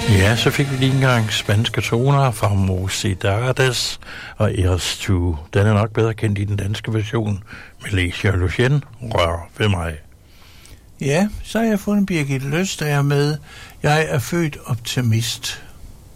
Ja, så fik vi lige engang spanske toner fra Mocedades og Eres Tu. Den er nok bedre kendt i den danske version. Malaysia Lucien, rør ved mig. Ja, så har jeg fundet Birgit Løstager med. Jeg er født optimist.